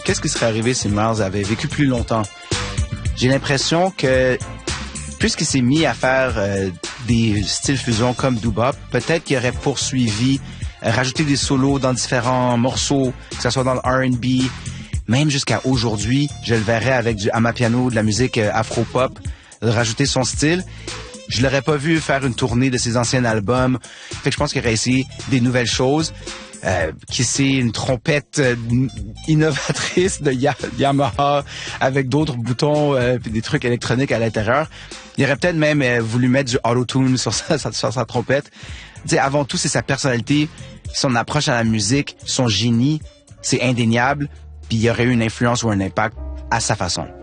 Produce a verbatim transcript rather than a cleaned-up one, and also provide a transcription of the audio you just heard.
qu'est-ce qui serait arrivé si Miles avait vécu plus longtemps? J'ai l'impression que, puisqu'il s'est mis à faire euh, des styles fusion comme doo-bop, peut-être qu'il aurait poursuivi, euh, rajouté des solos dans différents morceaux, que ce soit dans le R and B, même jusqu'à aujourd'hui, je le verrais avec du amapiano, de la musique euh, afro-pop, de rajouter son style. Je l'aurais pas vu faire une tournée de ses anciens albums. Fait que je pense qu'il aurait essayé des nouvelles choses. Euh, qui c'est une trompette euh, innovatrice de Ya- Yamaha avec d'autres boutons euh, puis des trucs électroniques à l'intérieur. Il aurait peut-être même euh, voulu mettre du auto-tune sur sa, sur sa trompette. Tu sais, avant tout, c'est sa personnalité, son approche à la musique, son génie, c'est indéniable, puis il y aurait eu une influence ou un impact à sa façon.